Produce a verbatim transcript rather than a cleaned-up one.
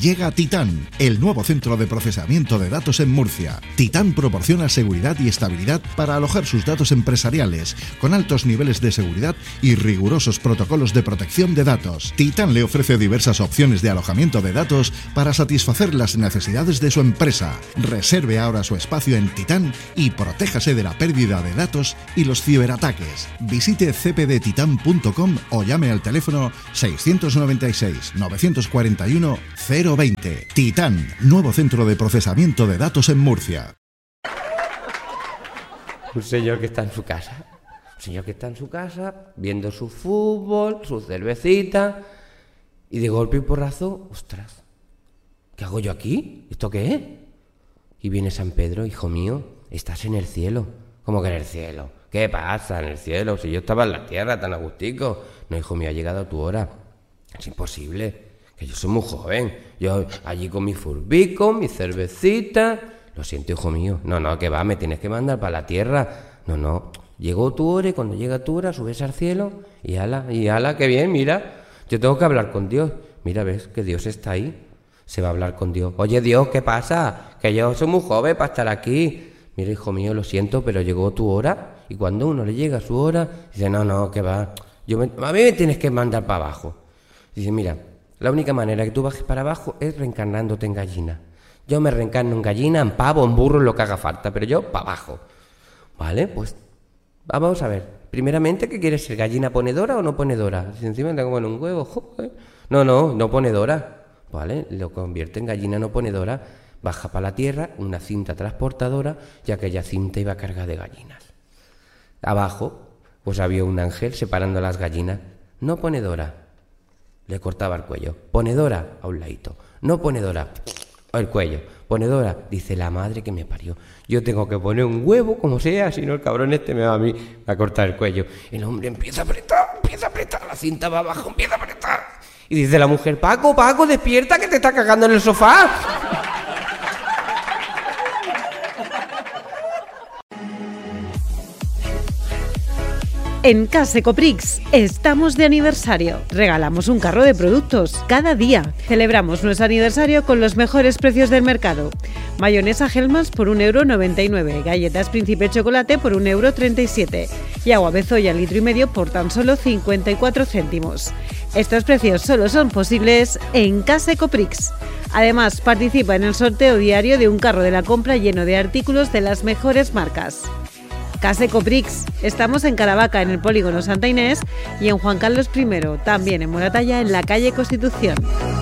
Llega Titán, el nuevo centro de procesamiento de datos en Murcia. Titán proporciona seguridad y estabilidad para alojar sus datos empresariales, con altos niveles de seguridad y rigurosos protocolos de protección de datos. Titán le ofrece diversas opciones de alojamiento de datos para satisfacer las necesidades de su empresa. Reserve ahora su espacio en Titán y protéjase de la pérdida de datos y los ciberataques. Visite c p d titan punto com o llame al teléfono seiscientos noventa y seis, novecientos cuarenta y uno, cero veinte. Titán, nuevo centro de procesamiento de datos en Murcia. Un señor que está en su casa, un señor que está en su casa, viendo su fútbol, su cervecita, y de golpe y porrazo, ostras, ¿qué hago yo aquí? ¿Esto qué es? Y viene San Pedro, hijo mío, estás en el cielo. ¿Cómo que en el cielo? ¿Qué pasa en el cielo? Si yo estaba en la tierra tan agustico. No, hijo mío, ha llegado tu hora. Es imposible, que yo soy muy joven. Yo allí con mi furbico, mi cervecita. Lo siento, hijo mío. No, no, que va, me tienes que mandar para la tierra. No, no, llegó tu hora y cuando llega tu hora subes al cielo y ala, y ala, qué bien, mira. Yo tengo que hablar con Dios. Mira, ves que Dios está ahí. Se va a hablar con Dios. Oye, Dios, ¿qué pasa? Que yo soy muy joven para estar aquí. Mira, hijo mío, lo siento, pero llegó tu hora. Y cuando uno le llega su hora, dice, no, no, que va. Yo me, a mí me tienes que mandar para abajo. Dice, mira, la única manera que tú bajes para abajo es reencarnándote en gallina. Yo me reencarno en gallina, en pavo, en burro, en lo que haga falta, pero yo para abajo. Vale, pues vamos a ver. Primeramente, ¿qué quieres ser? ¿Gallina ponedora o no ponedora? Si encima tengo en un huevo, joder. No, no, no ponedora. Vale, lo convierte en gallina no ponedora. Baja para la tierra una cinta transportadora, ya que aquella cinta iba cargada de gallinas. Abajo, pues había un ángel separando las gallinas. No ponedora. Le cortaba el cuello. Ponedora, a un ladito. No ponedora, el cuello. Ponedora, dice la madre que me parió. Yo tengo que poner un huevo como sea, si no el cabrón este me va a mí a cortar el cuello. El hombre empieza a apretar, empieza a apretar, la cinta va abajo, empieza a apretar. Y dice la mujer, Paco, Paco, despierta que te está cagando en el sofá. En Case Coprix estamos de aniversario. Regalamos un carro de productos cada día. Celebramos nuestro aniversario con los mejores precios del mercado. Mayonesa Hellmann's por un euro noventa y nueve, galletas Príncipe Chocolate por un euro treinta y siete y agua Bezoya litro y medio por tan solo cincuenta y cuatro céntimos. Estos precios solo son posibles en Case Coprix. Además, participa en el sorteo diario de un carro de la compra lleno de artículos de las mejores marcas. Case Coprix. Estamos en Caravaca, en el polígono Santa Inés, y en Juan Carlos primero, también en Moratalla, en la calle Constitución.